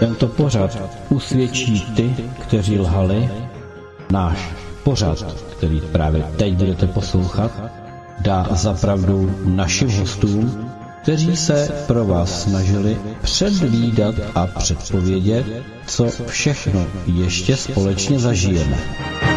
tento pořad usvědčí ty, kteří lhali. Náš pořad, který právě teď budete poslouchat, dá za pravdu našim hostům, kteří se pro vás snažili předvídat a předpovědět, co všechno ještě společně zažijeme.